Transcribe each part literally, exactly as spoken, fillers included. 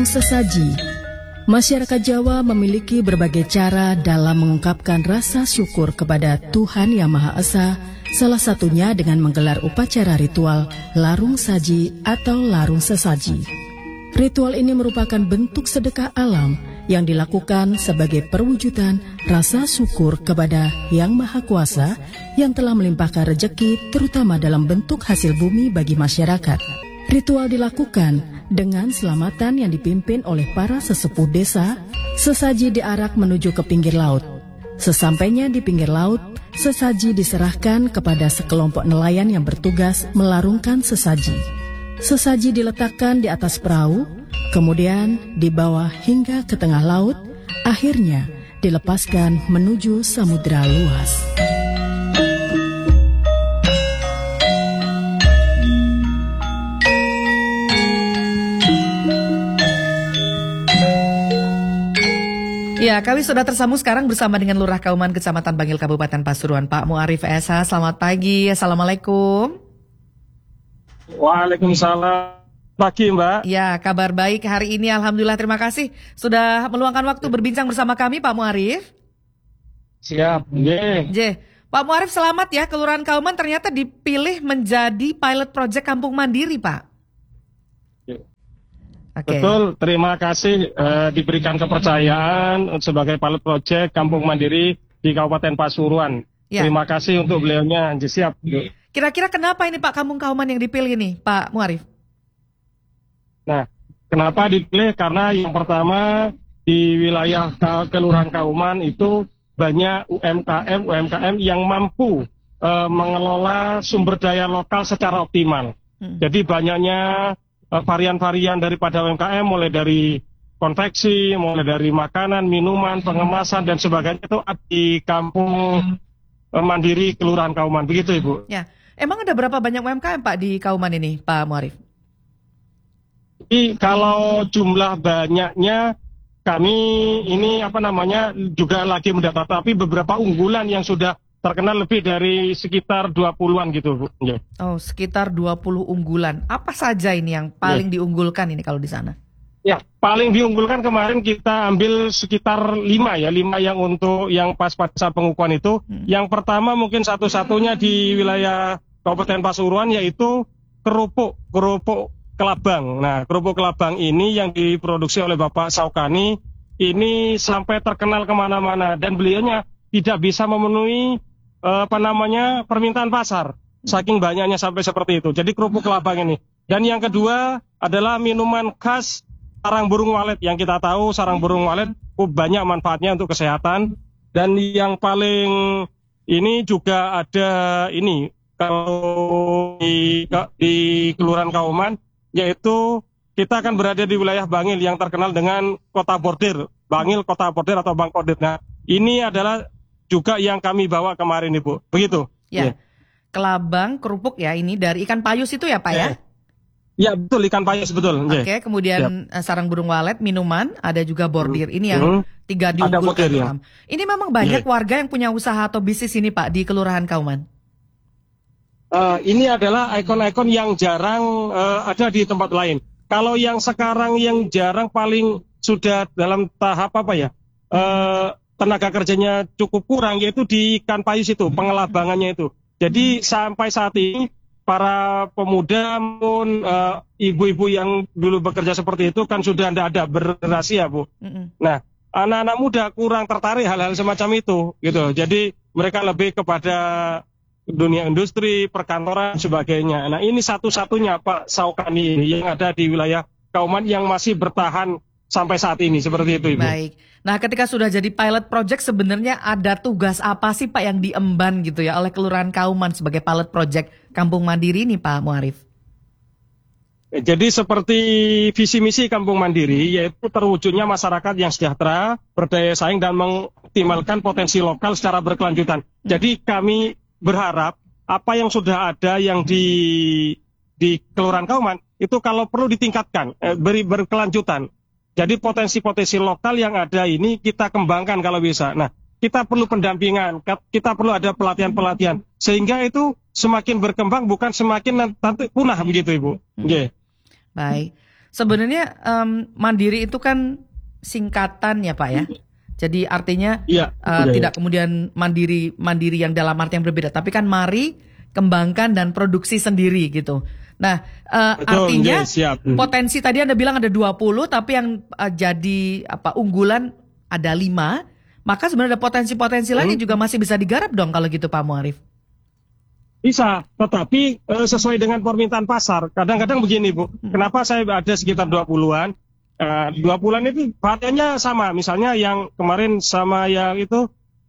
Larung sesaji. Masyarakat Jawa memiliki berbagai cara dalam mengungkapkan rasa syukur kepada Tuhan Yang Maha Esa, salah satunya dengan menggelar upacara ritual larung saji atau larung sesaji. Ritual ini merupakan bentuk sedekah alam yang dilakukan sebagai perwujudan rasa syukur kepada Yang Maha Kuasa yang telah melimpahkan rejeki terutama dalam bentuk hasil bumi bagi masyarakat. Ritual dilakukan dengan selamatan yang dipimpin oleh para sesepuh desa. Sesaji diarak menuju ke pinggir laut. Sesampainya di pinggir laut, sesaji diserahkan kepada sekelompok nelayan yang bertugas melarungkan sesaji. Sesaji diletakkan di atas perahu, kemudian dibawa hingga ke tengah laut, akhirnya dilepaskan menuju samudera luas. Ya, kami sudah tersambung sekarang bersama dengan Lurah Kauman Kecamatan Bangil Kabupaten Pasuruan, Pak Muarif S H. Selamat pagi, Assalamualaikum. Waalaikumsalam. Pagi, Mbak. Ya, kabar baik hari ini, alhamdulillah, terima kasih sudah meluangkan waktu berbincang bersama kami, Pak Muarif. Siap, yeah. J. Pak Muarif, selamat ya, Kelurahan Kauman ternyata dipilih menjadi pilot project Kampung Mandiri, Pak. Okay. Betul, terima kasih uh, diberikan kepercayaan sebagai pilot project Kampung Mandiri di Kabupaten Pasuruan. Ya. Terima kasih untuk beliaunya, siap. Kira-kira kenapa ini Pak Kampung Kauman yang dipilih nih, Pak Muarif? Nah, kenapa dipilih? Karena yang pertama di wilayah Kelurahan Kauman itu banyak U M K M U M K M yang mampu uh, mengelola sumber daya lokal secara optimal. Hmm. Jadi banyaknya varian-varian daripada U M K M, mulai dari konveksi, mulai dari makanan, minuman, pengemasan, dan sebagainya itu di Kampung Mandiri Kelurahan Kauman. Begitu, Ibu. Ya, emang ada berapa banyak U M K M, Pak, di Kauman ini, Pak Muarif? Jadi kalau jumlah banyaknya, kami ini apa namanya juga lagi mendata, tapi beberapa unggulan yang sudah terkenal lebih dari sekitar dua puluhan gitu, Bu. Yeah. Oh, sekitar dua puluh unggulan. Apa saja ini yang paling yeah. diunggulkan ini kalau di sana? Ya, paling diunggulkan kemarin kita ambil sekitar lima ya, lima yang untuk yang pas pada pengukuhan itu. Hmm. Yang pertama mungkin satu-satunya di wilayah Kabupaten Pasuruan yaitu kerupuk, kerupuk kelabang. Nah, kerupuk kelabang ini yang diproduksi oleh Bapak Saukani, ini sampai terkenal kemana-mana dan beliaunya tidak bisa memenuhi apa namanya permintaan pasar, saking banyaknya sampai seperti itu. Jadi kerupuk kelabang ini. Dan yang kedua adalah minuman khas sarang burung walet. Yang kita tahu sarang burung walet banyak manfaatnya untuk kesehatan. Dan yang paling ini juga ada ini kalau di, di Kelurahan Kauman, yaitu kita akan berada di wilayah Bangil yang terkenal dengan kota bordir, Bangil kota bordir atau Bangkodir. Nah, ini adalah juga yang kami bawa kemarin, Ibu. Begitu. Ya. Yeah. Kelabang, kerupuk ya, ini dari ikan payus itu ya, Pak ya? Ya, betul, ikan payus, betul. Oke, okay, kemudian yep. sarang burung walet, minuman, ada juga bordir. Ini yang hmm. tiga diunggulkan. Ya. Ini memang banyak yeah. warga yang punya usaha atau bisnis ini, Pak, di Kelurahan Kauman. Uh, ini adalah ikon-ikon yang jarang uh, ada di tempat lain. Kalau yang sekarang yang jarang paling sudah dalam tahap apa ya? Uh, tenaga kerjanya cukup kurang, yaitu di ikan payus itu, pengelabangannya itu. Jadi sampai saat ini para pemuda maupun uh, ibu-ibu yang dulu bekerja seperti itu kan sudah tidak ada bergenerasi ya, Bu. Mm-hmm. Nah, anak-anak muda kurang tertarik hal-hal semacam itu, gitu. Jadi mereka lebih kepada dunia industri, perkantoran, sebagainya. Nah, ini satu-satunya Pak Saukani ini yang ada di wilayah Kauman yang masih bertahan sampai saat ini, seperti itu, Ibu. Baik. Nah, ketika sudah jadi pilot project, sebenarnya ada tugas apa sih, Pak, yang diemban gitu ya oleh Kelurahan Kauman sebagai pilot project Kampung Mandiri ini, Pak Muarif? Jadi seperti visi misi Kampung Mandiri, yaitu terwujudnya masyarakat yang sejahtera, berdaya saing, dan mengoptimalkan potensi lokal secara berkelanjutan. Hmm. Jadi kami berharap apa yang sudah ada yang di di Kelurahan Kauman, itu kalau perlu ditingkatkan, eh, beri berkelanjutan. Jadi potensi-potensi lokal yang ada ini kita kembangkan kalau bisa. Nah, kita perlu pendampingan, kita perlu ada pelatihan-pelatihan. Sehingga itu semakin berkembang, bukan semakin nanti punah begitu, Ibu. Hmm. Yeah. Baik. sebenarnya um, mandiri itu kan singkatan ya Pak ya. Jadi artinya ya, uh, ya, tidak ya. kemudian mandiri mandiri yang dalam arti yang berbeda, tapi kan mari kembangkan dan produksi sendiri gitu. Nah, uh, Betul, artinya ya, siap. potensi tadi Anda bilang ada dua puluh, tapi yang uh, jadi apa unggulan ada lima, maka sebenarnya ada potensi-potensi hmm. lain yang juga masih bisa digarap dong kalau gitu Pak Muarif. Bisa, tetapi uh, sesuai dengan permintaan pasar. Kadang-kadang begini Bu, hmm. kenapa saya ada sekitar dua puluhan? Uh, dua puluhan itu variannya sama, misalnya yang kemarin sama yang itu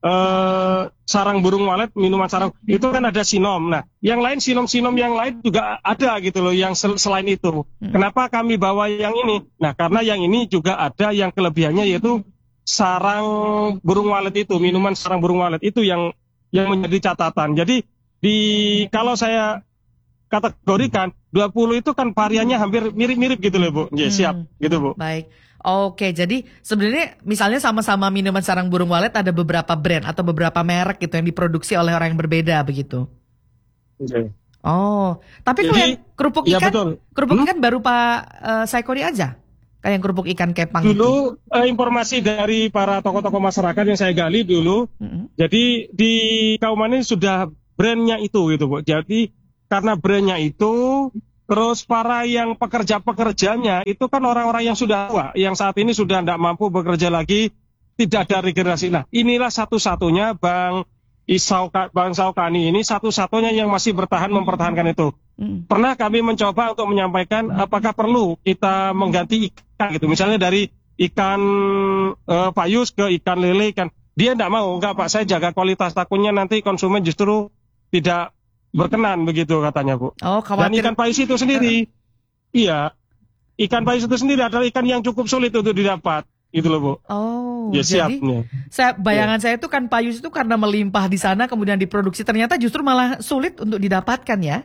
uh, sarang burung walet, minuman sarang, itu kan ada sinom. Nah, yang lain sinom-sinom yang lain juga ada gitu loh, yang sel- selain itu. Hmm. Kenapa kami bawa yang ini? Nah, karena yang ini juga ada yang kelebihannya yaitu sarang burung walet itu, minuman sarang burung walet itu yang yang menjadi catatan. Jadi di kalau saya kategorikan dua puluh itu kan variannya hampir mirip-mirip gitu loh Bu. Ya, siap hmm. gitu Bu. Baik. Oke, jadi sebenarnya misalnya sama-sama minuman sarang burung walet ada beberapa brand atau beberapa merek gitu yang diproduksi oleh orang yang berbeda begitu. Oke. Oh, tapi kalau yang kerupuk ikan, ya betul. kerupuk hmm? ikan baru Pak uh, Saikori aja? Kayak yang kerupuk ikan kepang dulu itu. Uh, informasi dari para tokoh-tokoh masyarakat yang saya gali dulu. Hmm. Jadi di Kauman ini sudah brandnya itu gitu Bu. Jadi karena brandnya itu, terus para yang pekerja-pekerjanya itu kan orang-orang yang sudah tua, yang saat ini sudah tidak mampu bekerja lagi, tidak ada regenerasi. Nah, inilah satu-satunya Bang Isau, Bang Saukani ini satu-satunya yang masih bertahan mempertahankan itu. Hmm. Pernah kami mencoba untuk menyampaikan apakah perlu kita mengganti ikan gitu, misalnya dari ikan uh, payus ke ikan lele, ikan. Dia tidak mau, enggak Pak, saya jaga kualitas, takutnya nanti konsumen justru tidak berkenan begitu katanya Bu. Oh, khawatir. Dan ikan payus itu sendiri, uh. iya, ikan payus itu sendiri adalah ikan yang cukup sulit untuk didapat, gitu loh Bu. Oh, ya, jadi siap, saya, bayangan ya. saya itu kan payus itu karena melimpah di sana kemudian diproduksi, ternyata justru malah sulit untuk didapatkan ya?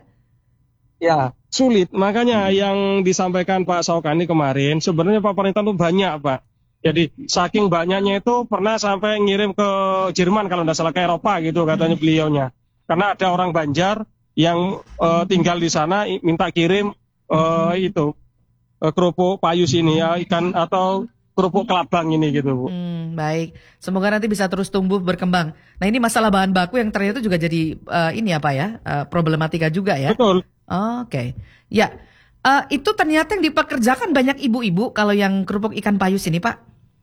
Ya, sulit. Makanya hmm. yang disampaikan Pak Saukani kemarin, sebenarnya Pak Perintan itu banyak Pak. Jadi saking banyaknya itu pernah sampai ngirim ke Jerman kalau tidak salah, ke Eropa gitu katanya hmm. beliaunya. Karena ada orang Banjar yang uh, tinggal di sana minta kirim uh, itu uh, kerupuk payus ini ya, ikan atau kerupuk kelabang ini gitu Bu. Hmm, baik, semoga nanti bisa terus tumbuh berkembang. Nah ini masalah bahan baku yang ternyata juga jadi uh, ini apa ya uh, problematika juga ya. Betul. Oh, Oke, okay. ya uh, itu ternyata yang dipekerjakan banyak ibu-ibu kalau yang kerupuk ikan payus ini Pak.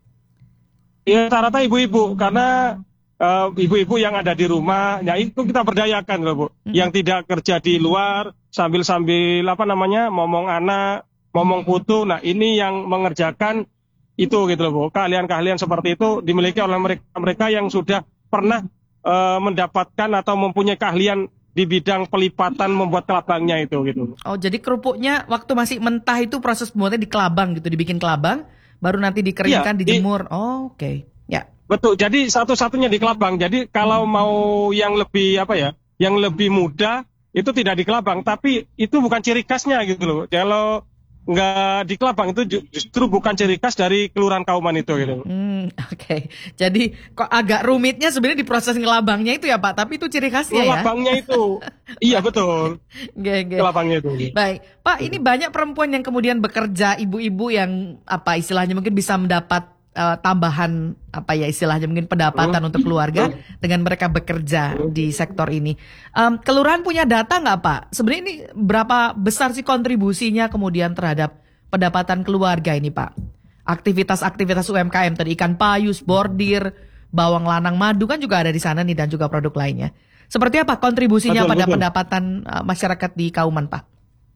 Ya rata-rata ibu-ibu karena Uh, ibu-ibu yang ada di rumah, ya itu kita berdayakan loh Bu, hmm. yang tidak kerja di luar sambil-sambil apa namanya momong anak, momong putu. Nah ini yang mengerjakan itu gitu loh Bu. Keahlian-keahlian seperti itu dimiliki oleh mereka, mereka yang sudah pernah uh, mendapatkan atau mempunyai keahlian di bidang pelipatan membuat kelabangnya itu gitu. Oh jadi kerupuknya waktu masih mentah itu proses pembuatannya di kelabang gitu, dibikin kelabang, baru nanti dikeringkan, ya, dijemur. Di... Oh oke, okay. ya. Betul, jadi satu-satunya di kelabang. Jadi kalau mau yang lebih apa ya, yang lebih mudah itu tidak di kelabang, tapi itu bukan ciri khasnya gitu loh. Kalau nggak di kelabang itu justru bukan ciri khas dari Kelurahan Kauman itu gitu. Hmm, Oke, okay. Jadi kok agak rumitnya sebenarnya di proses ngelabangnya itu ya Pak, tapi itu ciri khasnya ya. Kelabangnya itu, iya betul. Gak, gak. Kelabangnya itu. Baik, Pak, ini banyak perempuan yang kemudian bekerja, ibu-ibu yang apa istilahnya mungkin bisa mendapat Uh, tambahan apa ya istilahnya mungkin pendapatan untuk keluarga dengan mereka bekerja di sektor ini. Um, kelurahan punya data nggak Pak? Sebenarnya ini berapa besar sih kontribusinya kemudian terhadap pendapatan keluarga ini Pak? Aktivitas-aktivitas U M K M tadi ikan payus, bordir, bawang lanang madu kan juga ada di sana nih dan juga produk lainnya. Seperti apa kontribusinya betul, pada betul. pendapatan uh, masyarakat di Kauman Pak?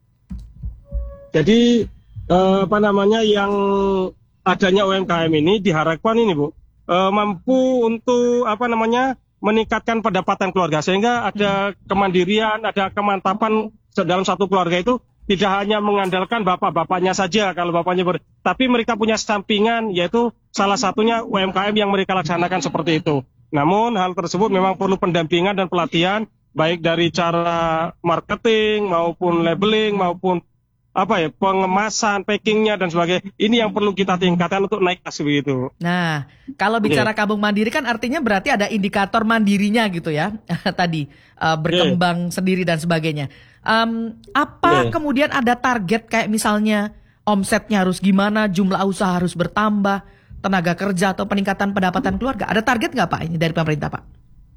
Jadi uh, apa namanya yang adanya U M K M ini diharapkan ini Bu e, mampu untuk apa namanya meningkatkan pendapatan keluarga sehingga ada kemandirian, ada kemantapan dalam satu keluarga itu tidak hanya mengandalkan bapak-bapaknya saja kalau bapaknya ber, tapi mereka punya sampingan yaitu salah satunya U M K M yang mereka laksanakan seperti itu. Namun hal tersebut memang perlu pendampingan dan pelatihan baik dari cara marketing maupun labeling maupun apa ya pengemasan, packingnya dan sebagainya. Ini yang perlu kita tingkatkan untuk naik kelas begitu. Nah, kalau bicara yeah. kampung mandiri kan artinya berarti ada indikator mandirinya gitu ya. Tadi uh, berkembang yeah. sendiri dan sebagainya. Um, apa yeah. kemudian ada target kayak misalnya omsetnya harus gimana, jumlah usaha harus bertambah, tenaga kerja atau peningkatan pendapatan keluarga. Ada target nggak Pak ini dari pemerintah Pak?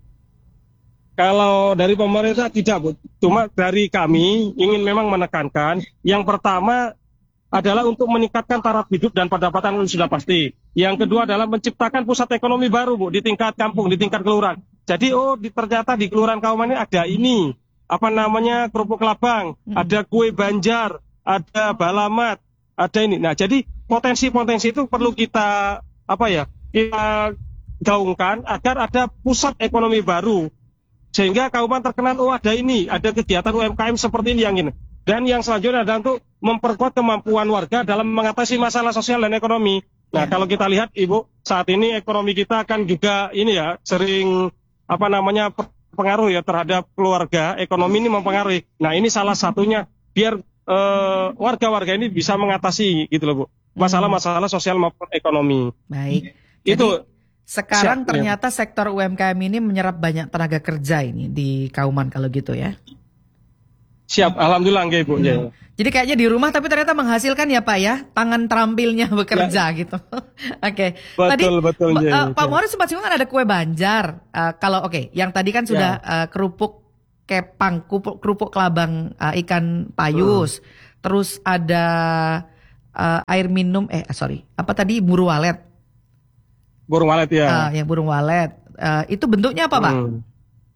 Kalau dari pemerintah tidak, Bu. Cuma dari kami ingin memang menekankan yang pertama adalah untuk meningkatkan taraf hidup dan pendapatan sudah pasti. Yang kedua adalah menciptakan pusat ekonomi baru, Bu, di tingkat kampung, di tingkat kelurahan. Jadi oh di, ternyata di Kelurahan Kauman ini ada ini, apa namanya, kerupuk kelabang, hmm. ada kue Banjar, ada balamat, ada ini. Nah, jadi potensi-potensi itu perlu kita apa ya? Kita gaungkan agar ada pusat ekonomi baru. Sehingga Kauman terkenal, oh ada ini, ada kegiatan U M K M seperti ini yang ini. Dan yang selanjutnya adalah untuk memperkuat kemampuan warga dalam mengatasi masalah sosial dan ekonomi. Nah, ya. Kalau kita lihat, Ibu, saat ini ekonomi kita kan juga ini ya, sering apa namanya pengaruh ya terhadap keluarga, ekonomi ini mempengaruhi. Nah, ini salah satunya biar eh, warga-warga ini bisa mengatasi gitu loh, Bu. Masalah-masalah sosial maupun ekonomi. Baik. Itu Jadi, sekarang siap, ternyata ya. sektor U M K M ini menyerap banyak tenaga kerja ini di Kauman kalau gitu ya. Siap, alhamdulillah nggih, Bu. Ya. Jadi kayaknya di rumah tapi ternyata menghasilkan ya Pak ya, tangan terampilnya bekerja ya. Gitu. Oke. Okay. Tadi betul, betul, uh, ya, Pak ya. Muharid sempat singgung kan ada kue Banjar. Uh, kalau oke, okay, yang tadi kan sudah ya. uh, kerupuk kepang, kerupuk, kerupuk kelabang uh, ikan payus. Hmm. Terus ada uh, air minum, eh sorry, apa tadi burung walet? Burung walet ya. Uh, yang burung walet. Uh, itu bentuknya apa Pak? Hmm.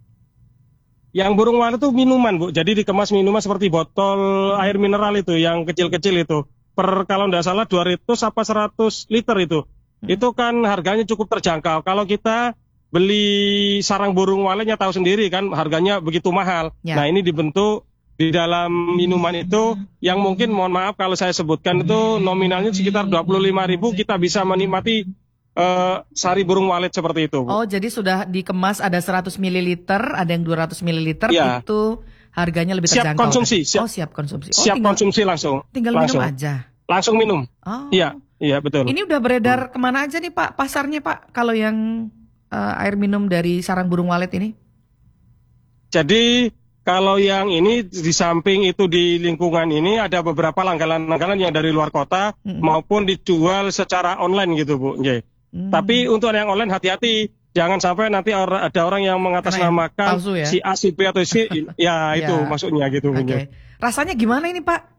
Yang burung walet itu minuman, Bu. Jadi dikemas minuman seperti botol air mineral itu, yang kecil-kecil itu. Per kalau tidak salah dua ratus apa seratus liter itu. Hmm. Itu kan harganya cukup terjangkau. Kalau kita beli sarang burung waletnya tahu sendiri kan harganya begitu mahal. Ya. Nah, ini dibentuk di dalam minuman itu yang mungkin mohon maaf kalau saya sebutkan itu nominalnya sekitar dua puluh lima ribu, kita bisa menikmati Uh, sari burung walet seperti itu, Bu. Oh, jadi sudah dikemas ada seratus mililiter, ada yang dua ratus mililiter, ya. Itu harganya lebih terjangkau. Siap konsumsi. Siap, oh, siap konsumsi. Oh, siap tinggal, konsumsi langsung. Tinggal langsung. minum aja. Langsung minum. Oh. Iya, iya betul. Ini udah beredar kemana aja nih Pak, pasarnya Pak, kalau yang uh, air minum dari sarang burung walet ini? Jadi kalau yang ini di samping itu di lingkungan ini ada beberapa langganan-langganan yang dari luar kota hmm. maupun dijual secara online gitu, Bu. Yeah. Hmm. Tapi untuk yang online hati-hati, jangan sampai nanti or- ada orang yang mengatasnamakan ya? si A, si B atau si ya itu ya. Maksudnya gitu. Okay. Rasanya gimana ini Pak?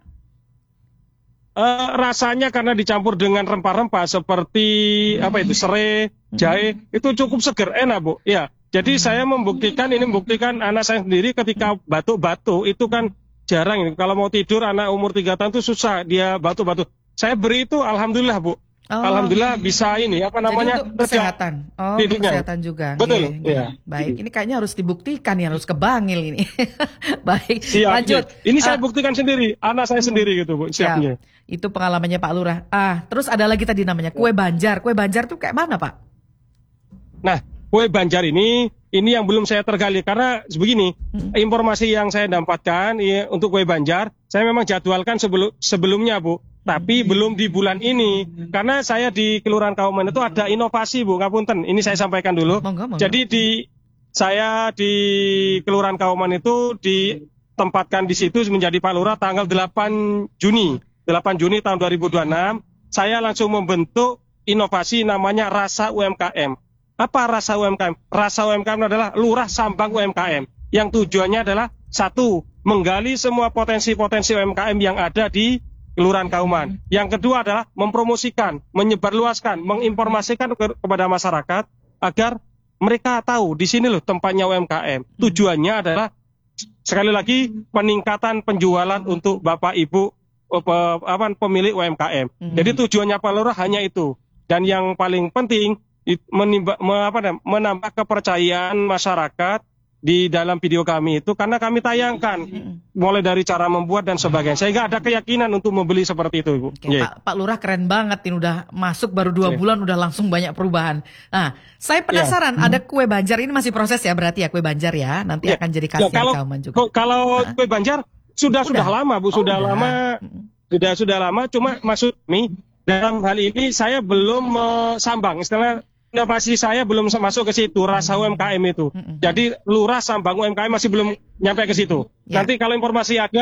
Uh, rasanya karena dicampur dengan rempah-rempah seperti hmm. apa itu serai, jahe, hmm. itu cukup seger, enak, Bu. Ya, jadi hmm. saya membuktikan ini membuktikan anak saya sendiri ketika batuk-batuk itu kan jarang. Kalau mau tidur anak umur tiga tahun itu susah dia batuk-batuk. Saya beri itu alhamdulillah, Bu. Oh. Alhamdulillah bisa ini apa namanya jadi untuk kesehatan. Oh, untuk kesehatan juga. Betul. Ye, ya. Baik, ini kayaknya harus dibuktikan ya, harus ke Bangil ini. Baik, siap, lanjut. Ya. Ini saya uh, buktikan sendiri, anak saya sendiri gitu, Bu. Siapnya. Itu pengalamannya Pak Lurah. Ah, terus ada lagi tadi namanya kue Banjar. Kue Banjar tuh kayak mana, Pak? Nah, kue Banjar ini ini yang belum saya tergali karena begini, hmm. informasi yang saya dapatkan ya, untuk kue Banjar, saya memang jadwalkan sebelum sebelumnya, Bu. Tapi belum di bulan ini, karena saya di Kelurahan Kauman itu ada inovasi, Bu, ngapunten. Ini saya sampaikan dulu. Monggo, monggo. Jadi di saya di Kelurahan Kauman itu ditempatkan di situ menjadi Pak Lurah tanggal delapan Juni tahun dua ribu dua puluh enam. Saya langsung membentuk inovasi namanya Rasa U M K M. Apa Rasa U M K M? Rasa U M K M adalah Lurah Sambang U M K M. Yang tujuannya adalah satu, menggali semua potensi-potensi U M K M yang ada di Kelurahan Kauman. Yang kedua adalah mempromosikan, menyebarluaskan, menginformasikan ke- kepada masyarakat agar mereka tahu di sini loh tempatnya U M K M. Tujuannya adalah sekali lagi peningkatan penjualan untuk Bapak Ibu apa pemilik U M K M. Mm-hmm. Jadi tujuannya Pak Lurah hanya itu. Dan yang paling penting menimba, apa, menambah kepercayaan masyarakat di dalam video kami itu karena kami tayangkan mulai dari cara membuat dan sebagainya sehingga ada keyakinan untuk membeli seperti itu, Ibu. Oke, yeah. Pak, Pak Lurah keren banget ini udah masuk baru dua yeah. bulan udah langsung banyak perubahan. Nah, saya penasaran yeah. ada kue Banjar ini masih proses ya berarti ya kue Banjar ya nanti yeah. akan jadi khasnya yeah, Kauman juga. Kalau nah. kue Banjar sudah sudah, sudah lama, Bu, oh, sudah udah. lama sudah sudah lama cuma maksud nih dalam hal ini saya belum uh, sambang istilah inovasi saya belum masuk ke situ Rasa U M K M itu. Mm-hmm. Jadi Lurah Sambang U M K M masih belum nyampe ke situ. Yeah. Nanti kalau informasi ada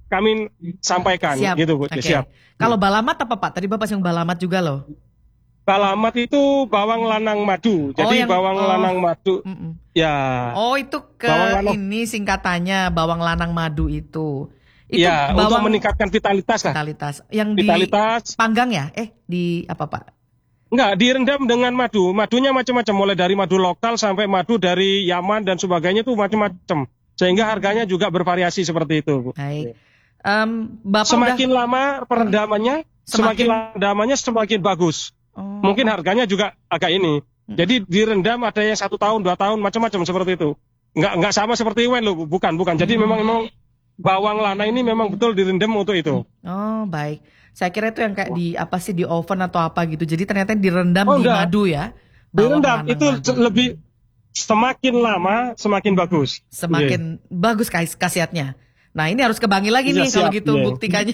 kami sampaikan. Siap. Gitu Bu. Okay. Siap. Kalau balamat apa Pak? Tadi Bapak singgung balamat juga loh. Balamat itu bawang lanang madu. Jadi oh, yang, bawang oh. lanang madu. Mm-mm. Ya. Oh itu ke ini singkatannya bawang lanang madu itu. Itu ya, bawang untuk meningkatkan vitalitas lah. Vitalitas. Yang vitalitas. Dipanggang ya? Eh, di apa Pak? Enggak, direndam dengan madu. Madunya macam-macam, mulai dari madu lokal sampai madu dari Yaman dan sebagainya itu macam-macam. Sehingga harganya juga bervariasi seperti itu, Bu. Baik. Um, Bapak semakin udah... lama perendamannya, semakin, semakin perendamannya semakin bagus. Oh. Mungkin harganya juga agak ini. Hmm. Jadi direndam ada yang satu tahun, dua tahun, macam-macam seperti itu. Enggak enggak sama seperti wen loh, bukan, bukan. Jadi hmm. memang memang bawang lana ini memang betul direndam untuk itu. Oh baik, saya kira itu yang kayak di apa sih di oven atau apa gitu. Jadi ternyata direndam oh, di enggak. madu ya. Direndam itu madu. Lebih semakin lama semakin bagus. Semakin yeah. bagus khasiatnya. Nah ini harus kebangi lagi ya, nih siap, kalau gitu yeah. buktikannya.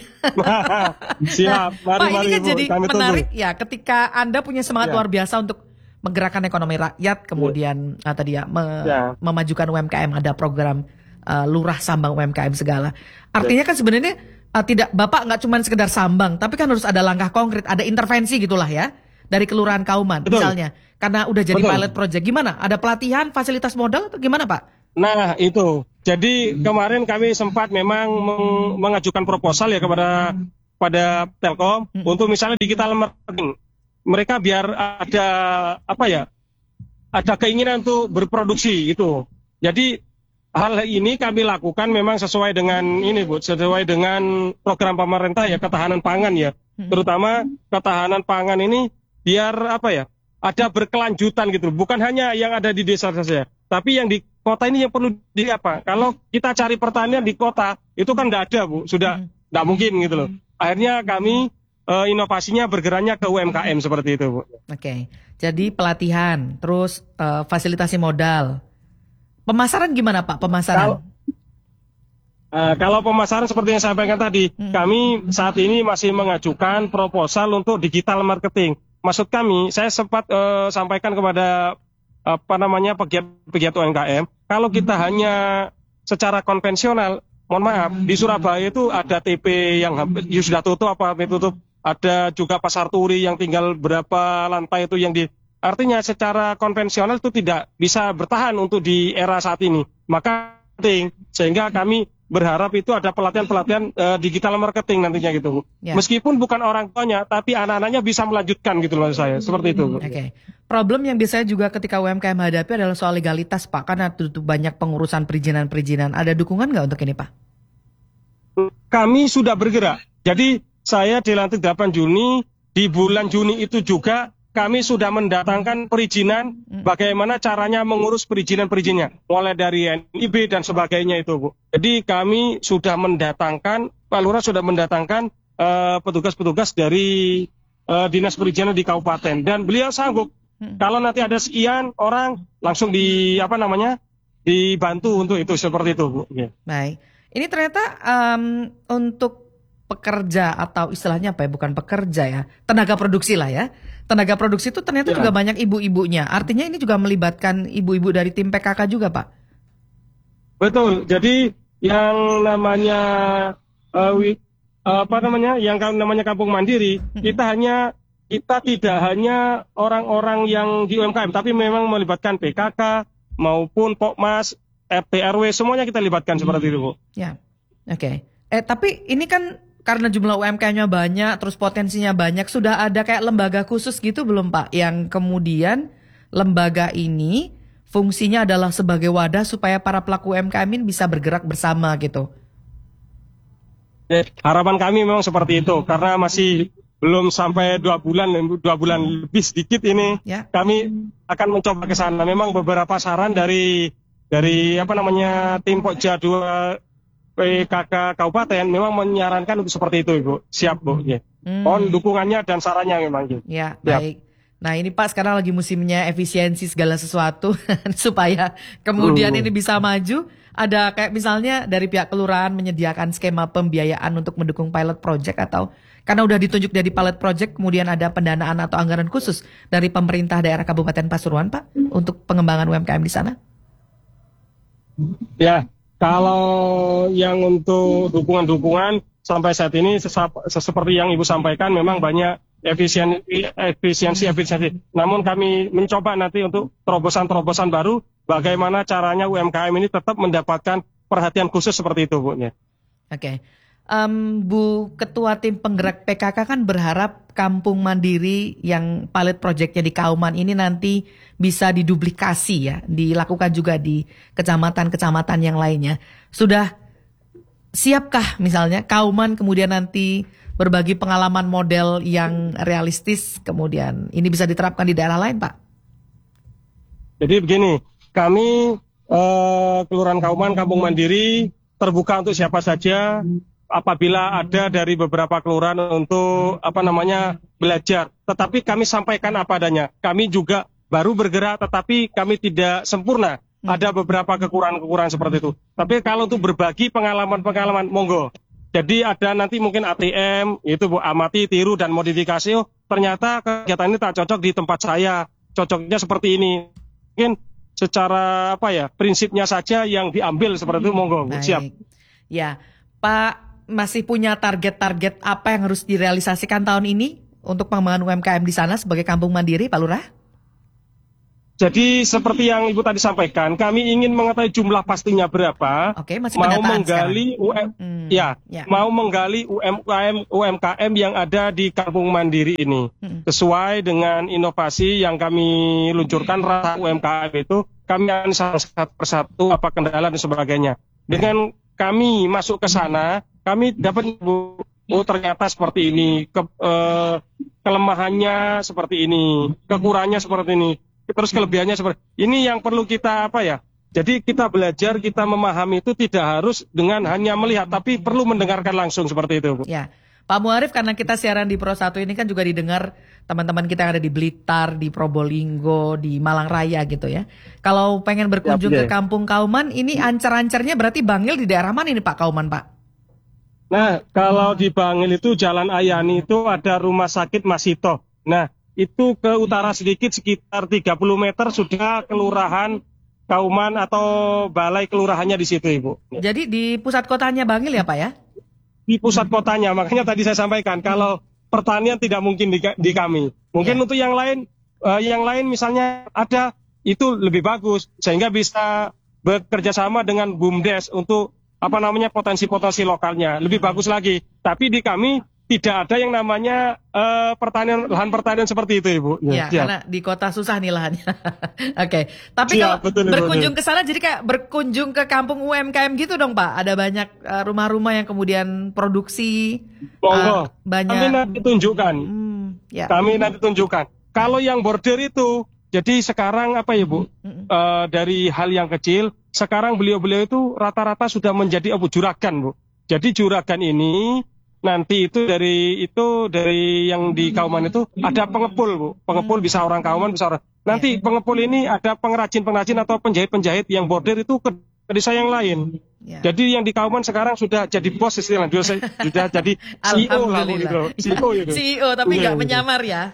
Siap, mari, Pak mari, ini kan Bu, jadi menarik tunggu. ya ketika Anda punya semangat yeah. luar biasa untuk menggerakkan ekonomi rakyat, kemudian yeah. uh, tadi ya me- yeah. memajukan U M K M, ada program Uh, lurah sambang U M K M segala. Artinya kan sebenarnya uh, tidak Bapak nggak cuma sekedar sambang, tapi kan harus ada langkah konkret, ada intervensi gitulah ya dari Kelurahan Kauman Betul. Misalnya. Karena udah jadi Betul. Pilot project. Gimana? Ada pelatihan, fasilitas modal atau gimana Pak? Nah itu. Jadi kemarin kami sempat memang meng- mengajukan proposal ya kepada pada Telkom hmm. untuk misalnya digital marketing. Mereka biar ada apa ya? Ada keinginan untuk berproduksi gitu. Jadi hal ini kami lakukan memang sesuai dengan ini Bu, sesuai dengan program pemerintah ya, ketahanan pangan ya. Terutama ketahanan pangan ini biar apa ya, ada berkelanjutan gitu. Bukan hanya yang ada di desa saja, tapi yang di kota ini yang perlu di apa. Kalau kita cari pertanian di kota, itu kan tidak ada Bu, sudah tidak mungkin gitu loh. Akhirnya kami uh, inovasinya bergeraknya ke U M K M seperti itu Bu. Oke, jadi pelatihan, terus uh, fasilitasi modal. Pemasaran gimana Pak? Pemasaran? Kalau, uh, kalau pemasaran seperti yang saya sampaikan tadi, hmm. kami saat ini masih mengajukan proposal untuk digital marketing. Maksud kami, saya sempat uh, sampaikan kepada apa namanya pegiat-pegiat U M K M, kalau kita hmm. hanya secara konvensional, mohon maaf, di Surabaya itu ada T P yang hampir ya sudah tutup apa tutup, ada juga pasar turi yang tinggal berapa lantai itu yang di artinya secara konvensional itu tidak bisa bertahan untuk di era saat ini. Maka penting, sehingga kami berharap itu ada pelatihan-pelatihan uh, digital marketing nantinya gitu. Ya. Meskipun bukan orang tuanya, tapi anak-anaknya bisa melanjutkan gitu loh saya. Seperti itu. Oke. Okay. Problem yang biasanya juga ketika U M K M hadapi adalah soal legalitas Pak. Karena tutup banyak pengurusan perizinan-perizinan. Ada dukungan nggak untuk ini Pak? Kami sudah bergerak. Jadi saya dilantik delapan Juni, di bulan Juni itu juga kami sudah mendatangkan perizinan, bagaimana caranya mengurus perizinan-perizinannya, mulai dari N I B dan sebagainya itu, Bu. Jadi kami sudah mendatangkan, Pak Lurah sudah mendatangkan uh, petugas-petugas dari uh, dinas perizinan di kabupaten, dan beliau sanggup. Hmm. Kalau nanti ada sekian orang, langsung di apa namanya, dibantu untuk itu seperti itu, Bu. Yeah. Baik, ini ternyata um, untuk pekerja atau istilahnya apa ya, bukan pekerja ya, tenaga produksi lah ya. Tenaga produksi itu ternyata ya. Juga banyak ibu-ibunya. Artinya ini juga melibatkan ibu-ibu dari tim P K K juga, Pak? Betul. Jadi yang namanya uh, wi, uh, apa namanya, yang namanya kampung mandiri, hmm. kita hanya kita tidak hanya orang-orang yang di U M K M, tapi memang melibatkan P K K maupun Pokmas, R T R W, semuanya kita libatkan hmm. seperti itu, Bu. Ya, oke. Okay. Eh tapi ini kan karena jumlah U M K M-nya banyak, terus potensinya banyak, sudah ada kayak lembaga khusus gitu belum Pak? Yang kemudian lembaga ini fungsinya adalah sebagai wadah supaya para pelaku U M K M ini bisa bergerak bersama gitu. Ya, harapan kami memang seperti itu, karena masih belum sampai dua bulan, dua bulan lebih sedikit ini, ya. Kami akan mencoba ke sana. Memang beberapa saran dari dari apa namanya tim Pokja dua P K K Kabupaten memang menyarankan untuk seperti itu, Ibu. Siap, Bu. Ya. Hmm. Mohon dukungannya dan sarannya memang. Ya, ya baik. Nah ini Pak sekarang lagi musimnya efisiensi segala sesuatu supaya kemudian hmm. ini bisa maju. Ada kayak misalnya dari pihak kelurahan menyediakan skema pembiayaan untuk mendukung pilot project, atau karena udah ditunjuk dari pilot project kemudian ada pendanaan atau anggaran khusus dari pemerintah daerah Kabupaten Pasuruan, Pak, untuk pengembangan U M K M di sana? Ya. Kalau yang untuk dukungan-dukungan sampai saat ini sesap, seperti yang Ibu sampaikan memang banyak efisiensi, efisiensi, efisiensi. Namun kami mencoba nanti untuk terobosan-terobosan baru, bagaimana caranya U M K M ini tetap mendapatkan perhatian khusus seperti itu, Bu. Oke, okay. um, Bu Ketua Tim Penggerak P K K kan berharap Kampung Mandiri yang pilot projectnya di Kauman ini nanti bisa diduplikasi ya, dilakukan juga di kecamatan-kecamatan yang lainnya. Sudah siapkah misalnya Kauman kemudian nanti berbagi pengalaman model yang realistis, kemudian ini bisa diterapkan di daerah lain, Pak? Jadi begini, kami eh, Kelurahan Kauman, Kampung Mandiri terbuka untuk siapa saja apabila ada dari beberapa kelurahan untuk apa namanya belajar. Tetapi kami sampaikan apa adanya. Kami juga baru bergerak, tetapi kami tidak sempurna. Ada beberapa kekurangan-kekurangan seperti itu. Tapi kalau untuk berbagi pengalaman-pengalaman, monggo. Jadi ada nanti mungkin A T M, itu Bu, amati, tiru, dan modifikasi. Oh, ternyata kegiatan ini tak cocok di tempat saya. Cocoknya seperti ini. Mungkin secara apa ya, prinsipnya saja yang diambil seperti itu, monggo. Bu, siap. Ya, Pak masih punya target-target apa yang harus direalisasikan tahun ini untuk pengembangan U M K M di sana sebagai Kampung Mandiri, Pak Lurah? Jadi seperti yang Ibu tadi sampaikan, kami ingin mengetahui jumlah pastinya berapa. Oke, masih mau menggali U M, hmm, ya, ya, mau menggali U M K M U M K M yang ada di Kampung Mandiri ini, hmm. sesuai dengan inovasi yang kami luncurkan rasa U M K M itu, kami akan satu persatu apa kendala dan sebagainya. Dengan kami masuk ke sana, kami dapat oh ternyata seperti ini, ke, eh, kelemahannya seperti ini, kekurangannya seperti ini. Terus kelebihannya seperti ini yang perlu kita apa ya? Jadi kita belajar, kita memahami itu tidak harus dengan hanya melihat, tapi perlu mendengarkan langsung seperti itu, Bu. Ya, Pak Muarif, karena kita siaran di Pro satu ini kan juga didengar teman-teman kita yang ada di Blitar, di Probolinggo, di Malang Raya gitu ya. Kalau pengen berkunjung ya, ke Kampung Kauman, ini ancar-ancarnya berarti Bangil di daerah mana ini Pak Kauman, Pak? Nah, kalau di Bangil itu Jalan Ayani itu ada Rumah Sakit Masito. Nah, itu ke utara sedikit sekitar tiga puluh meter sudah kelurahan Kauman atau balai kelurahannya di situ, Ibu. Jadi di pusat kotanya Bangil ya, Pak ya? Di pusat kotanya, makanya tadi saya sampaikan kalau pertanian tidak mungkin di, di kami. Mungkin ya. Untuk yang lain, uh, yang lain misalnya ada itu lebih bagus sehingga bisa bekerja sama dengan BUMDes untuk apa namanya potensi-potensi lokalnya lebih bagus lagi. Tapi di kami tidak ada yang namanya uh, pertanian lahan pertanian seperti itu, Ibu. Ya, ya karena di kota susah nih lahannya. Oke, okay. Tapi siap, kalau betul, berkunjung betul. ke sana jadi kayak berkunjung ke kampung U M K M gitu dong, Pak. Ada banyak uh, rumah-rumah yang kemudian produksi. Monggo. Uh, banyak. Kami nanti tunjukkan. Hmm, ya. Kami nanti tunjukkan. Kalau yang border itu, jadi sekarang apa ya, Bu? Hmm. Uh, dari hal yang kecil, sekarang beliau-beliau itu rata-rata sudah menjadi oh, juragan, Bu. Jadi juragan ini nanti itu dari itu dari yang di Kauman itu ada pengepul, Bu. Pengepul bisa orang Kauman, bisa orang. Nanti pengepul ini ada pengrajin-pengrajin atau penjahit-penjahit yang border itu ke, ke desa yang lain. Ya. Jadi yang di Kauman sekarang sudah jadi bos istilahnya, sudah, sudah jadi C E O lah, Bu, gitu. C E O itu. C E O tapi nggak menyamar ya.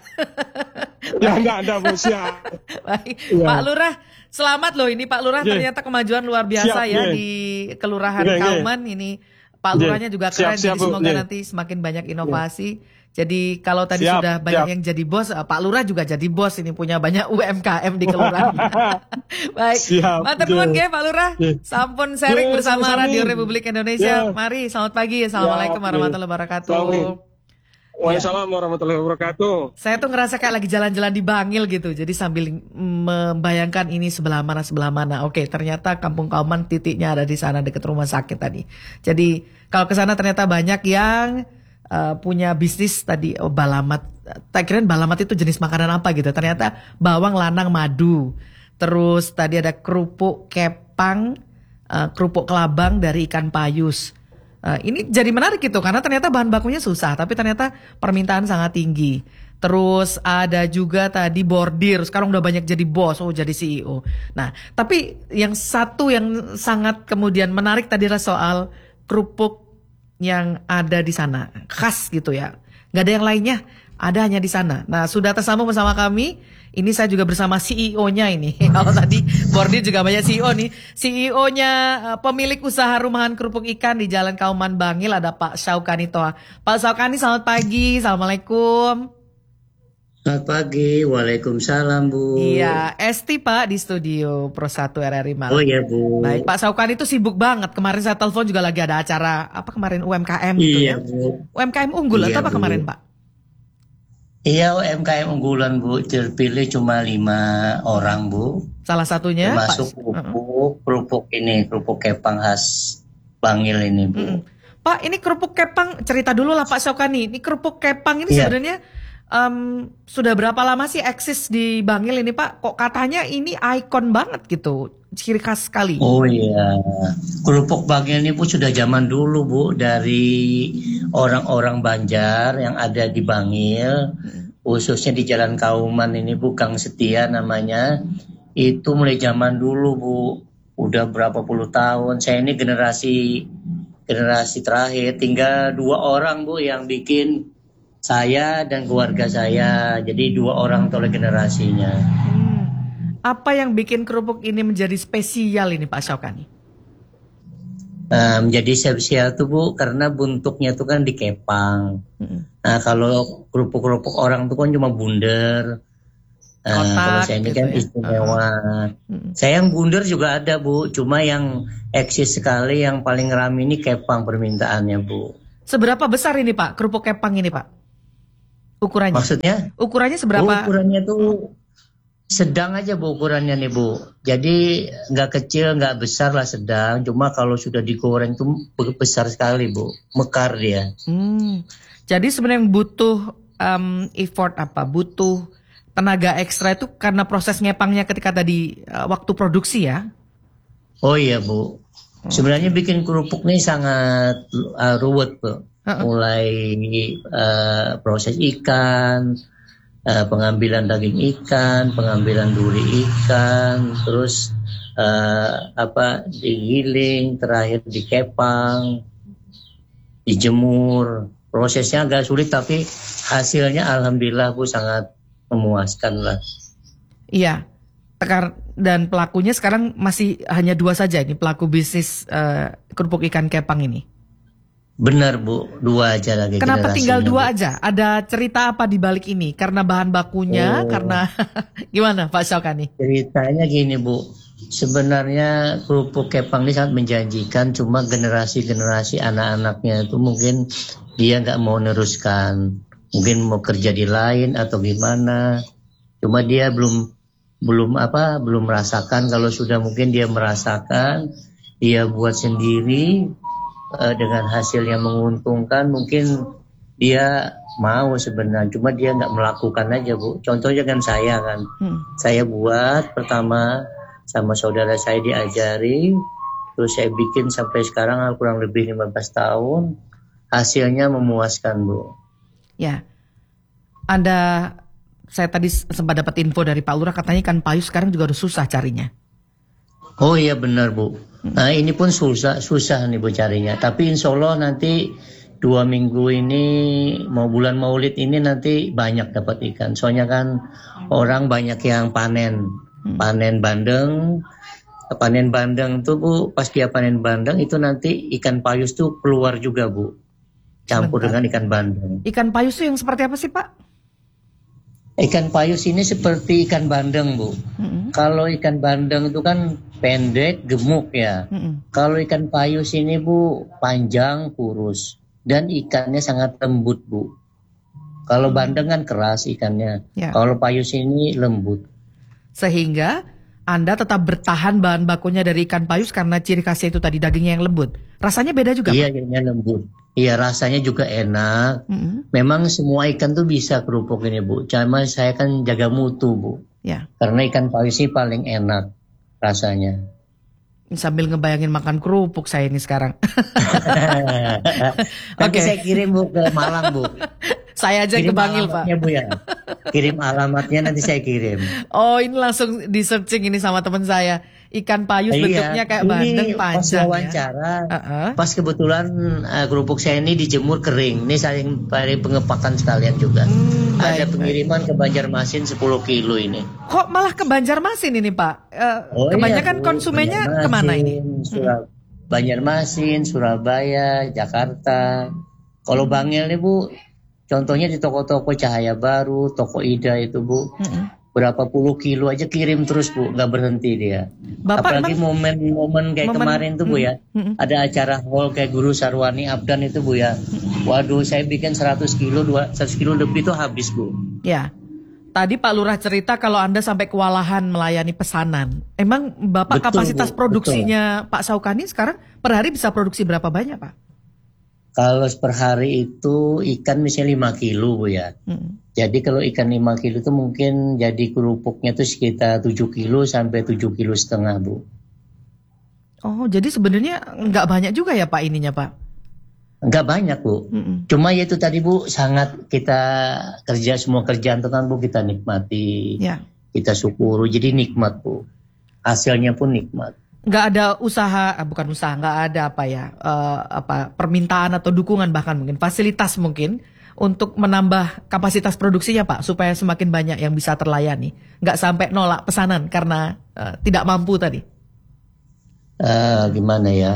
Ya nggak ada, Bu. Siap. Baik. Ya. Pak Lurah, selamat loh ini Pak Lurah, yeah. Ternyata kemajuan luar biasa siap, ya yeah. di Kelurahan yeah, Kauman yeah. ini. Pak Lurahnya juga keren, siap, siap, jadi semoga yeah. nanti semakin banyak inovasi. Yeah. Jadi kalau tadi siap, sudah banyak siap. yang jadi bos, Pak Lurah juga jadi bos, ini punya banyak U M K M di kelurahan. Baik, matur nuwun nggih Pak Lurah. Yeah. Sampun sharing yeah, bersama sama-sama. Radio Republik Indonesia. Yeah. Mari, selamat pagi. Assalamualaikum yeah. warahmatullahi wabarakatuh. Waalaikumsalam warahmatullahi wabarakatuh. Saya tuh ngerasa kayak lagi jalan-jalan di Bangil gitu. Jadi sambil membayangkan ini sebelah mana sebelah mana. Oke, ternyata Kampung Kauman titiknya ada di sana dekat rumah sakit tadi. Jadi kalau ke sana ternyata banyak yang uh, punya bisnis tadi oh, balamat. Tak kirain balamat itu jenis makanan apa gitu. Ternyata bawang lanang madu. Terus tadi ada kerupuk kepang, uh, kerupuk kelabang dari ikan payus. Uh, ini jadi menarik gitu karena ternyata bahan bakunya susah tapi ternyata permintaan sangat tinggi. Terus ada juga tadi bordir, sekarang udah banyak jadi bos, oh jadi C E O. Nah, tapi yang satu yang sangat kemudian menarik tadi adalah soal kerupuk yang ada di sana, khas gitu ya. Gak ada yang lainnya, ada hanya di sana. Nah, sudah tersambung bersama kami Ini saya juga bersama C E O-nya ini. Kalau tadi Bordir juga banyak C E O nih. C E O-nya uh, pemilik usaha rumahan kerupuk ikan di Jalan Kauman Bangil ada Pak Syaukani Toha. Pak Syaukani, selamat pagi. Assalamualaikum. Selamat pagi, waalaikumsalam Bu. Iya, Esti Pak di studio Pro satu R R I Malang. Oh iya Bu. Baik, Pak Syaukani itu sibuk banget. Kemarin saya telepon juga lagi ada acara apa kemarin U M K M gitu Iya ya. Bu. U M K M unggul Iya, atau apa Bu. kemarin Pak? Iya U M K M unggulan Bu, terpilih cuma lima orang Bu. Salah satunya Termasuk Pak. kerupuk, kerupuk ini, kerupuk kepang khas Bangil ini Bu. Mm-mm. Pak, ini kerupuk kepang, cerita dulu lah Pak Syaukani. Ini kerupuk kepang ini Iya. sebenarnya um, sudah berapa lama sih eksis di Bangil ini Pak? Kok katanya ini ikon banget gitu, ciri khas sekali. Oh iya, kerupuk Bangil ini Bu sudah zaman dulu Bu, dari orang-orang Banjar yang ada di Bangil, khususnya di Jalan Kauman ini Bu, Kang Setia namanya, itu mulai zaman dulu Bu, udah berapa puluh tahun. Saya ini generasi generasi terakhir, tinggal dua orang Bu yang bikin, saya dan keluarga saya, jadi dua orang oleh generasinya. Hmm. Apa yang bikin kerupuk ini menjadi spesial ini Pak Syaukani? Nah, menjadi spesial tuh Bu, karena bentuknya tuh kan dikepang. Mm-mm. Nah, kalau kerupuk-kerupuk orang tuh kan cuma bundar. Nah, Kotak kalau saya ini gitu kan ya. istimewa. Mm-mm. Saya yang bundar juga ada Bu, cuma yang eksis sekali yang paling ramai ini kepang permintaannya Bu. Seberapa besar ini Pak kerupuk kepang ini Pak? Ukurannya? Maksudnya? Ukurannya Bu, seberapa? ukurannya tuh sedang aja Bu ukurannya nih Bu. Jadi nggak kecil, nggak besar lah, sedang. Cuma kalau sudah digoreng tuh besar sekali Bu, mekar dia. Hmm. Jadi sebenarnya yang butuh um, effort apa? Butuh tenaga ekstra itu karena proses ngepangnya ketika tadi uh, waktu produksi ya? Oh iya Bu, sebenarnya bikin kerupuk nih sangat uh, ruwet Bu. Uh-uh. Mulai uh, proses ikan, uh, pengambilan daging ikan, pengambilan duri ikan, terus uh, apa digiling, terakhir dikepang, dijemur. Prosesnya agak sulit tapi hasilnya alhamdulillah Bu sangat memuaskan lah. Iya. Tekar dan pelakunya sekarang masih hanya dua saja ini pelaku bisnis uh, kerupuk ikan kepang ini. Benar Bu, dua aja lagi. Kenapa tinggal generasinya, dua Bu. aja? Ada cerita apa di balik ini? Karena bahan bakunya, Oh. karena gimana Pak Syaukani? Ceritanya gini Bu, sebenarnya kerupuk kepang ini sangat menjanjikan, cuma generasi-generasi anak-anaknya itu mungkin dia nggak mau neruskan, mungkin mau kerja di lain atau gimana, cuma dia belum belum apa belum merasakan. Kalau sudah mungkin dia merasakan, dia buat sendiri eh, dengan hasil yang menguntungkan, mungkin dia mau sebenarnya, cuma dia nggak melakukan aja Bu. Contohnya kan saya kan, Hmm. saya buat pertama sama saudara saya diajari, terus saya bikin sampai sekarang kurang lebih lima belas tahun, hasilnya memuaskan Bu. Ya, ada saya tadi sempat dapat info dari Pak Lurah katanya ikan payus sekarang juga udah susah carinya. Oh iya benar Bu. Nah ini pun susah susah nih Bu carinya. Tapi insya Allah nanti dua minggu ini mau bulan Maulid ini nanti banyak dapat ikan. Soalnya kan orang banyak yang panen panen bandeng. Panen bandeng tuh Bu, pas dia panen bandeng itu nanti ikan payus tuh keluar juga Bu. Campur Sebentar. dengan ikan bandeng. Ikan payus itu yang seperti apa sih Pak? Ikan payus ini seperti ikan bandeng Bu. Mm-mm. Kalau ikan bandeng itu kan pendek, gemuk ya. Mm-mm. Kalau ikan payus ini Bu, panjang, kurus. Dan ikannya sangat lembut Bu. Kalau bandeng kan keras ikannya. Ya. Kalau payus ini lembut. Sehingga Anda tetap bertahan bahan bakunya dari ikan payus karena ciri khasnya itu tadi dagingnya yang lembut. Rasanya beda juga Iya, Pak? ikannya lembut. Iya, rasanya juga enak. Mm-mm. Memang semua ikan tuh bisa kerupuk ini Bu. Cuma saya kan jaga mutu Bu. Ya, Karena ikan payus ini paling enak rasanya. sambil ngebayangin makan kerupuk saya ini sekarang. Nanti Oke. saya kirim Bu ke Malang Bu. Saya aja Kirim kebanggil, Pak. alamatnya, Bu ya. Kirim alamatnya nanti saya kirim. Oh, ini langsung di searching ini sama teman saya. Ikan payus Iya, bentuknya kayak ini bandeng pas panjang ya. wawancara, Uh-uh. pas kebetulan uh, kerupuk saya ini dijemur kering. Ini saling paling pengepakan sekalian juga. Hmm, Ada baik, pengiriman ke Banjarmasin sepuluh kilo ini. Kok malah ke Banjarmasin ini, Pak? Eh, Oh kebanyakan iya, Bu. konsumennya Banjarmasin, kemana ini? Surab- Banjarmasin, Surabaya, Jakarta. Kalau Bangil nih Bu, contohnya di toko-toko Cahaya Baru, toko Ida itu Bu. Mm-mm. Berapa puluh kilo aja kirim terus Bu, nggak berhenti dia. Bapak Apalagi momen-momen kayak momen- kemarin tuh Bu ya, Mm-mm. ada acara hall kayak Guru Sarwani Abdan itu Bu ya. Waduh, saya bikin seratus kilo, dua- seratus kilo lebih tuh habis Bu. Ya. Tadi Pak Lurah cerita kalau Anda sampai kewalahan melayani pesanan. Emang Bapak Betul, kapasitas Bu, produksinya Pak Saukani sekarang per hari bisa produksi berapa banyak, Pak? Kalau per hari itu ikan misalnya lima kilo Bu ya. Mm. Jadi kalau ikan lima kilo itu mungkin jadi kerupuknya tuh sekitar tujuh kilo sampai tujuh kilo setengah Bu. Oh, jadi sebenarnya nggak banyak juga ya Pak ininya, Pak? Enggak banyak Bu. Mm-mm. Cuma ya itu tadi Bu, sangat kita kerja semua kerjaan itu kan Bu kita nikmati. Ya. Kita syukuri, jadi nikmat Bu. Hasilnya pun nikmat. Nggak ada usaha, ah, bukan usaha, nggak ada apa ya, eh, apa permintaan atau dukungan bahkan mungkin fasilitas mungkin untuk menambah kapasitas produksinya Pak supaya semakin banyak yang bisa terlayani. Nggak sampai nolak pesanan karena eh, tidak mampu tadi. Eh, gimana ya?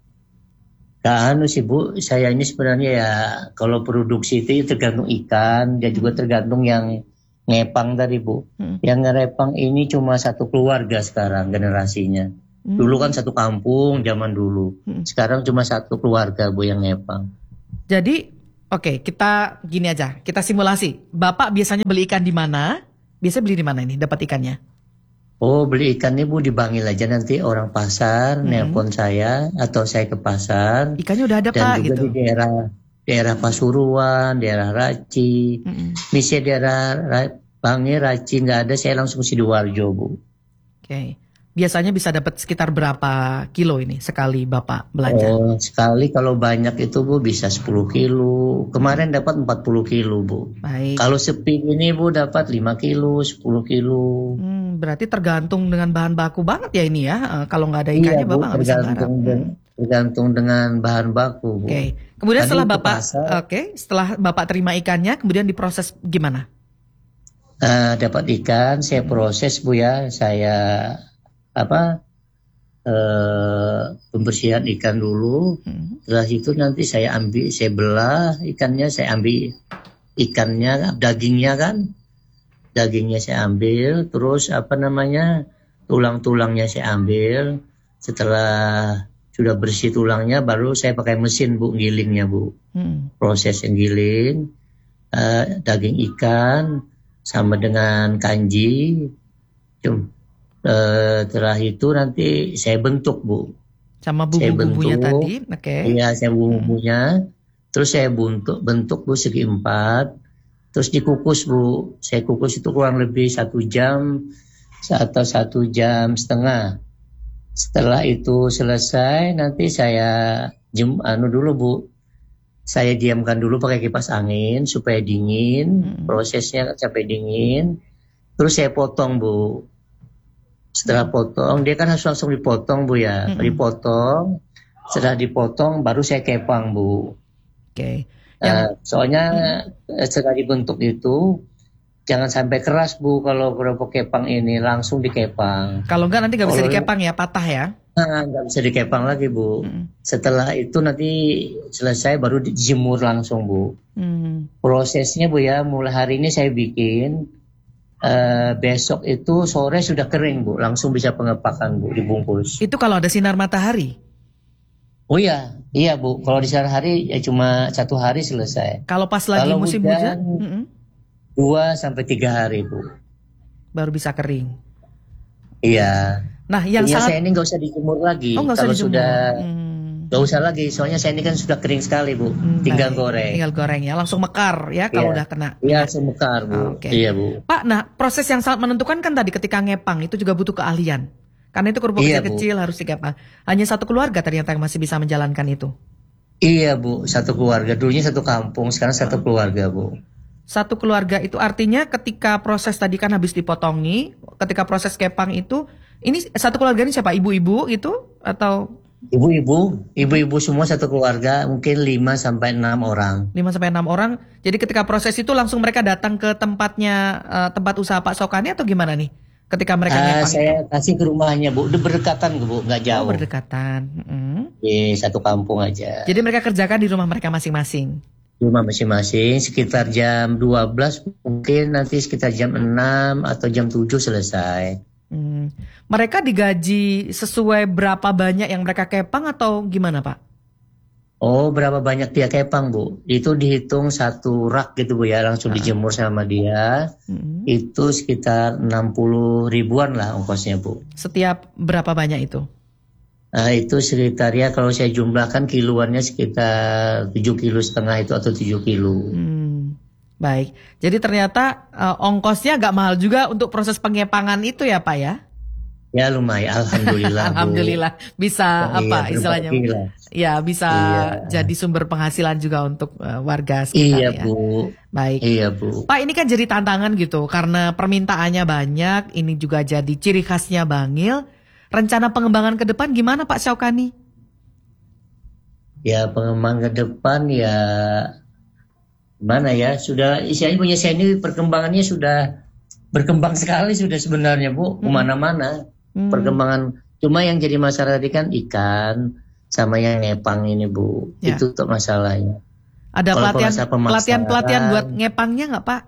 Nah, anu sih Bu, saya ini sebenarnya ya kalau produksi itu tergantung ikan, dan juga tergantung yang ngepang tadi Bu. Hmm. Yang ngerepang ini cuma satu keluarga sekarang generasinya. Hmm. Dulu kan satu kampung zaman dulu. Hmm. Sekarang cuma satu keluarga Bu yang ngepang. Jadi, oke, kita gini aja, kita simulasi. Bapak biasanya beli ikan di mana? Biasanya beli di mana ini dapat ikannya? Oh, beli ikannya Bu di Bangil aja, nanti orang pasar Hmm. nelpon saya atau saya ke pasar. Ikannya udah ada Dan Pak juga gitu. di daerah daerah Pasuruan, daerah Raci. Mm-mm. Misalnya daerah Ra- Bangil, Raci nggak ada, saya langsung Sidoarjo Bu. Oke. Biasanya bisa dapat sekitar berapa kilo ini sekali Bapak belanja? Oh, sekali kalau banyak itu Bu bisa sepuluh kilo. Kemarin dapat empat puluh kilo Bu. Baik. Kalau sepi ini Bu dapat lima kilo, sepuluh kilo. Hmm, berarti tergantung dengan bahan baku banget ya ini ya. Eh, kalau nggak ada ikannya Iya Bu, Bapak nggak bisa garap. tergantung, den- tergantung dengan bahan baku Bu. Oke. Kemudian Tadi setelah ke Bapak, pasar. oke, setelah Bapak terima ikannya, kemudian diproses gimana? Eh, dapat ikan, saya proses Bu ya, saya apa eh, pembersihan ikan dulu. Hmm. Setelah itu nanti saya ambil, saya belah ikannya, saya ambil ikannya, dagingnya kan, dagingnya saya ambil, terus apa namanya tulang-tulangnya saya ambil. Setelah sudah bersih tulangnya, baru saya pakai mesin Bu, gilingnya Bu, Hmm. proses yang giling eh, daging ikan sama dengan kanji. Cum, eh, setelah itu nanti saya bentuk Bu. Sama Saya bumbu-bumbunya bentuk. tadi, oke. Iya, saya bumbunya. Terus saya bentuk, bentuk Bu segi empat. Terus dikukus Bu. Saya kukus itu kurang lebih satu jam atau satu jam setengah. Setelah itu selesai, nanti saya jem, anu dulu Bu. Saya diamkan dulu pakai kipas angin supaya dingin. Hmm. Prosesnya sampai dingin. Terus saya potong Bu. Setelah potong, dia kan harus langsung dipotong Bu ya. Mm-mm. Dipotong. Setelah dipotong, baru saya kepang Bu. Oke. Yang Nah, soalnya eh, setelah dibentuk itu jangan sampai keras Bu, kalau kerupuk kepang ini langsung dikepang. kalau enggak nanti nggak bisa Kalau- dikepang ya, patah ya. Nah, nggak bisa dikepang lagi Bu. Hmm. Setelah itu nanti selesai baru dijemur langsung Bu. Hmm. Prosesnya Bu ya, mulai hari ini saya bikin, eh, besok itu sore sudah kering Bu, langsung bisa pengepakan Bu, dibungkus. Itu kalau ada sinar matahari. Oh iya, iya Bu, kalau di siang hari ya cuma satu hari selesai. Kalau pas lagi Kalau musim hujan, hujan, mm-mm, Dua sampai tiga hari Bu. baru bisa kering. Iya. Nah, yang Artinya sangat saya ini nggak usah dijemur lagi. oh nggak usah Kalau dijemur. sudah Hmm. nggak usah lagi, soalnya saya ini kan sudah kering sekali Bu. Hmm, Tinggal baik. goreng. Tinggal goreng ya, langsung mekar ya kalau Iya. udah kena. Iya, semekar Bu. Oke. Iya Bu. Pak, nah proses yang sangat menentukan kan tadi ketika ngepang itu juga butuh keahlian. Karena itu kerupuk Iya, kecil-kecil harus digepang. Hanya satu keluarga ternyata yang masih bisa menjalankan itu. Iya Bu, satu keluarga. Dulunya satu kampung, sekarang satu keluarga Bu. Satu keluarga itu artinya ketika proses tadi kan habis dipotongi, ketika proses kepang itu, ini satu keluarga ini siapa? Ibu-ibu gitu atau? Ibu-ibu, ibu-ibu semua satu keluarga, mungkin lima sampai enam orang. lima sampai enam orang. Jadi ketika proses itu langsung mereka datang ke tempatnya, uh, tempat usaha Pak Sokani atau gimana nih? Ketika mereka uh, nyepang saya itu? kasih ke rumahnya, Bu. Berdekatan, Bu, nggak jauh. Oh, berdekatan. Mm-hmm. Di satu kampung aja. Jadi mereka kerjakan di rumah mereka masing-masing. Di rumah masing-masing, sekitar jam dua belas, mungkin nanti sekitar jam enam atau jam tujuh selesai. Hmm. Mereka digaji sesuai berapa banyak yang mereka kepang atau gimana, Pak? Oh, berapa banyak dia kepang, Bu? Itu dihitung satu rak gitu, Bu, ya. Langsung uh. dijemur sama dia. Hmm. Itu sekitar enam puluh ribuan lah ongkosnya, Bu. Setiap berapa banyak itu? Nah, itu sekitar ya kalau saya jumlahkan kiloannya sekitar tujuh kilo setengah itu atau tujuh kilo. Hmm. Baik, jadi ternyata uh, ongkosnya agak mahal juga untuk proses pengepangan itu ya Pak ya? Ya lumayan, alhamdulillah. Alhamdulillah bisa oh, apa iya, istilahnya? Ya bisa iya. Jadi sumber penghasilan juga untuk uh, warga sekitar iya, ya. Bu. Baik. Iya Bu. Pak ini kan jadi tantangan gitu karena permintaannya banyak, ini juga jadi ciri khasnya Bangil. Rencana pengembangan ke depan gimana Pak Syaukani? Ya pengembangan ke depan ya. Mana ya, sudah istilahnya punya saya ini perkembangannya sudah berkembang sekali sudah sebenarnya Bu, kemana-mana hmm. perkembangan. Cuma yang jadi masalah tadi kan ikan sama yang ngepang ini Bu, ya. Itu untuk masalahnya. Ada pelatihan pelatihan pelatihan buat ngepangnya nggak Pak?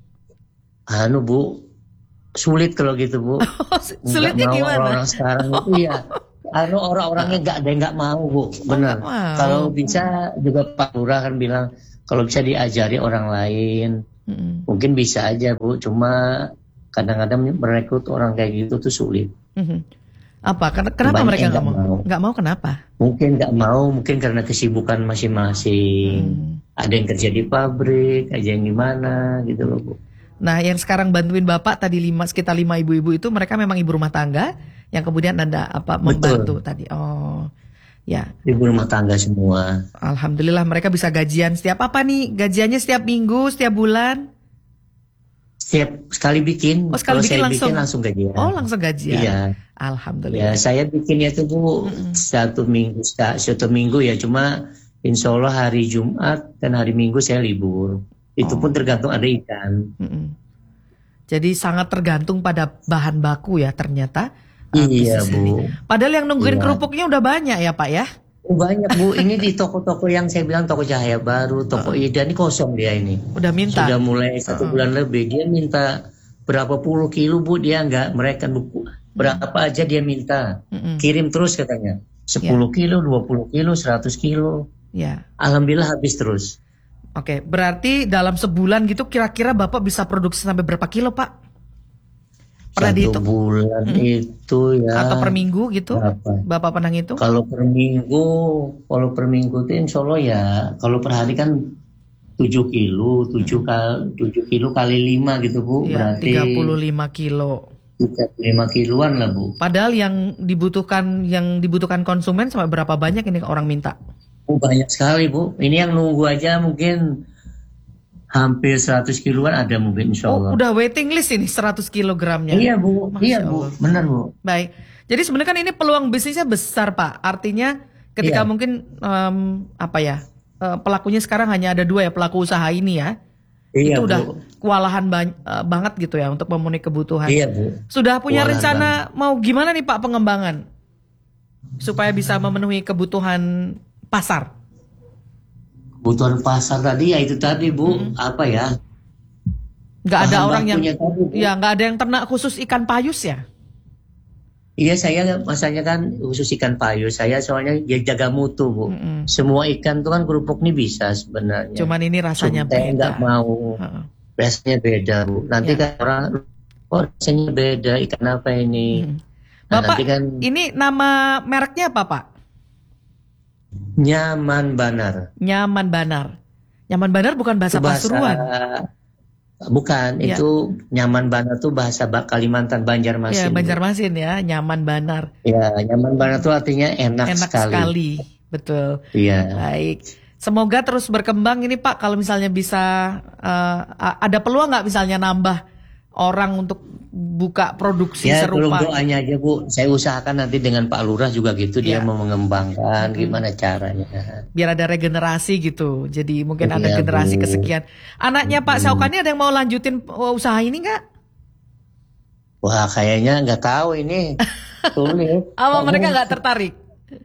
Anu Bu, sulit kalau gitu Bu. Sulitnya gimana? Orang-orang sekarang itu ya. Anu orang-orangnya nggak ada yang nggak mau Bu, benar. Oh, kalau bisa juga Pak Lurah kan bilang. Kalau bisa diajari orang lain, mm-hmm. mungkin bisa aja Bu. Cuma kadang-kadang merekrut orang kayak gitu tuh sulit. Mm-hmm. Apa? Kenapa Banyak mereka nggak mau? mau? Nggak mau kenapa? Mungkin nggak mau, mungkin karena kesibukan masing-masing. Mm. Ada yang kerja di pabrik, ada yang gimana gitu loh Bu. Nah, yang sekarang bantuin Bapak tadi lima sekitar lima ibu-ibu itu mereka memang ibu rumah tangga yang kemudian Anda apa membantu Betul. tadi. Oh. Ya. Ibu rumah tangga semua. Alhamdulillah mereka bisa gajian setiap apa nih? Gajiannya setiap minggu, setiap bulan? Setiap sekali bikin. Oh, sekali Kalau bikin saya langsung. bikin langsung gajian. Oh, langsung gajian. Iya. Alhamdulillah. Ya, saya bikinnya tuh Bu mm-mm. satu minggu satu minggu ya, cuma insya Allah hari Jumat dan hari Minggu saya libur. Itu oh. pun tergantung ada ikan. Mm-mm. Jadi sangat tergantung pada bahan baku ya ternyata. Iya Bu. Ini. Padahal yang nungguin iya. kerupuknya udah banyak ya Pak ya? Banyak Bu. Ini di toko-toko yang saya bilang toko Cahaya Baru, toko uh. Ida ini kosong dia ini. Udah minta. Sudah mulai satu uh. bulan lebih. Dia minta berapa puluh kilo Bu. Dia nggak mereka buku berapa aja dia minta. Uh-uh. Kirim terus katanya. sepuluh yeah. kilo, dua puluh kilo, seratus kilo. Ya. Yeah. Alhamdulillah habis terus. Oke, berarti dalam sebulan gitu kira-kira Bapak bisa produksi sampai berapa kilo Pak? Pernah Satu dihitung? bulan hmm. itu ya. Atau per minggu gitu? Berapa? Bapak pernah ngitung? Kalau per minggu, kalau per minggu itu insya Allah ya. Kalau per hari kan tujuh kilo, tujuh kali tujuh kilo kali lima gitu Bu. Ya, berarti tiga puluh lima kilo. tiga puluh lima kiloan lah Bu. Padahal yang dibutuhkan yang dibutuhkan konsumen sampai berapa banyak ini orang minta? Oh, banyak sekali Bu. Ini yang nunggu aja mungkin hampir seratus kiloan ada mungkin insya Allah. Oh, udah waiting list ini seratus kilogramnya. Iya Bu, Masya iya Bu, Allah. Benar Bu. Baik, jadi sebenarnya kan ini peluang bisnisnya besar Pak. Artinya ketika iya. mungkin um, apa ya uh, pelakunya sekarang hanya ada dua ya pelaku usaha ini ya. Iya, itu udah Bu. kewalahan ba- uh, banget gitu ya untuk memenuhi kebutuhan. Iya Bu. Sudah punya kewalahan rencana banget. Mau gimana nih Pak pengembangan supaya bisa memenuhi kebutuhan pasar? Kebutuhan pasar tadi ya itu tadi Bu, hmm. apa ya? Nggak ada orang yang, tadi, ya nggak ada yang ternak khusus ikan payus ya? Iya saya masanya kan khusus ikan payus, saya soalnya dia jaga mutu Bu. Hmm. Semua ikan tuh kan kerupuk nih bisa sebenarnya. Cuman ini rasanya Cuma beda. Nggak mau, hmm. rasanya beda Bu. Nanti ya. kan orang, oh rasanya beda ikan apa ini? Hmm. Nah, Bapak, nanti kan, ini nama mereknya apa Pak? Nyaman Banar. Nyaman Banar. Nyaman Banar bukan bahasa, bahasa Pasuruan. Bukan, ya. Itu Nyaman Banar itu bahasa Kalimantan Banjarmasin. Ya, Banjarmasin ya, Nyaman Banar. Ya, Nyaman Banar itu artinya enak, enak sekali. sekali. Betul. Iya. Baik. Semoga terus berkembang ini Pak. Kalau misalnya bisa uh, ada peluang nggak misalnya nambah orang untuk buka produksi ya, serupa? Ya doanya aja Bu. Saya usahakan nanti dengan Pak Lurah juga gitu ya. Dia mau mengembangkan hmm. gimana caranya. Biar ada regenerasi gitu. Jadi mungkin ya, ada generasi Bu. kesekian. Anaknya Pak hmm. Syaukani ada yang mau lanjutin usaha ini nggak? Wah kayaknya nggak tahu ini. Sulit. Apa mereka nggak tertarik?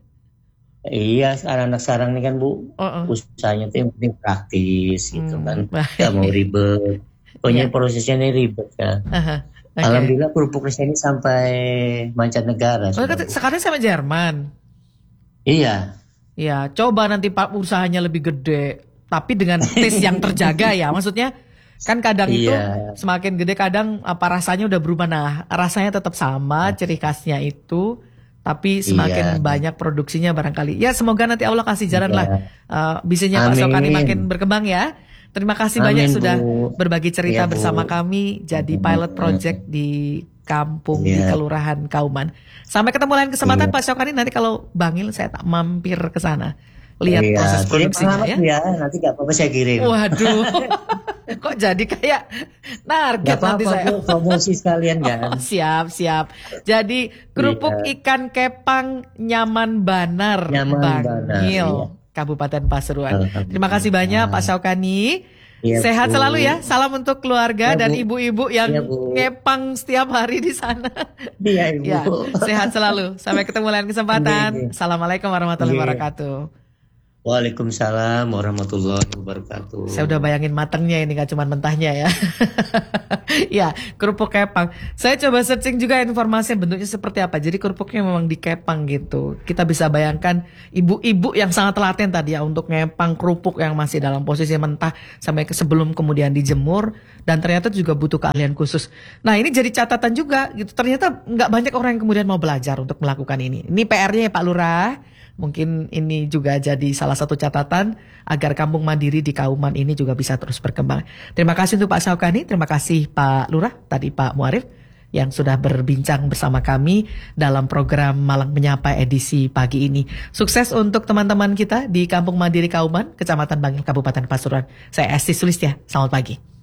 Iya, anak-anak sekarang ini kan Bu, uh-uh. usahanya tuh yang penting praktis gitu hmm. kan, nggak mau ribet. Pokoknya yeah. prosesnya ini ribet kan. Uh-huh. Okay. Alhamdulillah kerupuk ini sampai mancanegara. Oh, sekarang sama Jerman. Iya. Iya, coba nanti Pak usahanya lebih gede, tapi dengan taste yang terjaga ya. Maksudnya kan kadang itu iya. semakin gede kadang apa rasanya udah berubah. Nah, rasanya tetap sama, ciri khasnya itu. Tapi semakin iya. banyak produksinya barangkali. Ya semoga nanti Allah kasih jalan iya. lah. Uh, bisanya Pak Syaukani makin berkembang ya. Terima kasih Amin, banyak Bu. Sudah berbagi cerita ya, bersama kami. Jadi pilot project di kampung iya. di Kelurahan Kauman. Sampai ketemu lain kesempatan iya. Pak Syaukani. Nanti kalau Bangil saya tak mampir ke sana. Lihat iya. proses produksinya ya. ya. Nanti gak apa-apa saya kirim. Waduh. Kok jadi kayak target gak nanti apa-apa, saya. Bu, promosi sekalian kan. Oh, siap, siap. Jadi kerupuk iya. ikan kepang nyaman banar nyaman Bangil, iya. Kabupaten Pasuruan. Terima kasih banyak Pak Syaukani. Ya, sehat Bu. Selalu ya. Salam untuk keluarga ya, dan ibu-ibu yang ya, ngepang setiap hari di sana. Iya, Ibu. Ya, sehat selalu. Sampai ketemu lain kesempatan. Assalamualaikum warahmatullahi wabarakatuh. Waalaikumsalam warahmatullahi wabarakatuh. Saya udah bayangin matangnya ini, gak cuma mentahnya ya. Ya, kerupuk kepang. Saya coba searching juga informasi bentuknya seperti apa. Jadi kerupuknya memang dikepang gitu. Kita bisa bayangkan ibu-ibu yang sangat telaten tadi ya untuk ngepang kerupuk yang masih dalam posisi mentah sampai ke sebelum kemudian dijemur, dan ternyata juga butuh keahlian khusus. Nah, ini jadi catatan juga gitu. Ternyata nggak banyak orang yang kemudian mau belajar untuk melakukan ini. Ini P R-nya ya Pak Lurah. Mungkin ini juga jadi salah satu catatan agar kampung mandiri di Kauman ini juga bisa terus berkembang. Terima kasih untuk Pak Syaukani, terima kasih Pak Lurah, tadi Pak Muarif yang sudah berbincang bersama kami dalam program Malang Menyapa edisi pagi ini. Sukses untuk teman-teman kita di Kampung Mandiri Kauman, Kecamatan Bangil, Kabupaten Pasuruan. Saya Esti Sulistya, selamat pagi.